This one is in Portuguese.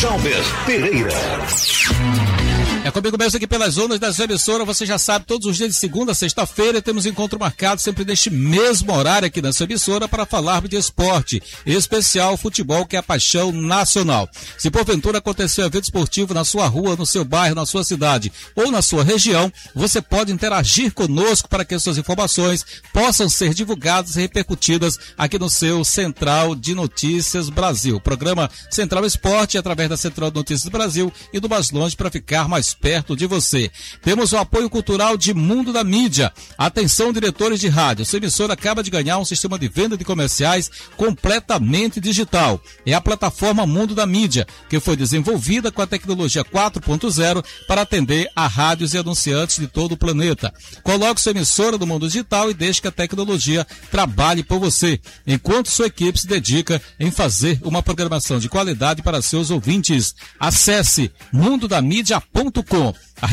Jalber Pereira. É comigo mesmo aqui pelas zonas da sua emissora, você já sabe, todos os dias de segunda a sexta-feira temos encontro marcado sempre neste mesmo horário aqui na sua emissora para falarmos de esporte, em especial futebol, que é a paixão nacional. Se porventura acontecer um evento esportivo na sua rua, no seu bairro, na sua cidade ou na sua região, você pode interagir conosco para que suas informações possam ser divulgadas e repercutidas aqui no seu Central de Notícias Brasil. O programa Central Esporte, através da Central de Notícias Brasil e do Mais Longe para ficar mais perto de você. Temos o apoio cultural de Mundo da Mídia. Atenção, diretores de rádio, sua emissora acaba de ganhar um sistema de venda de comerciais completamente digital. É a plataforma Mundo da Mídia, que foi desenvolvida com a tecnologia 4.0 para atender a rádios e anunciantes de todo o planeta. Coloque sua emissora no mundo digital e deixe que a tecnologia trabalhe por você, enquanto sua equipe se dedica em fazer uma programação de qualidade para seus ouvintes. Acesse mundodamídia.com.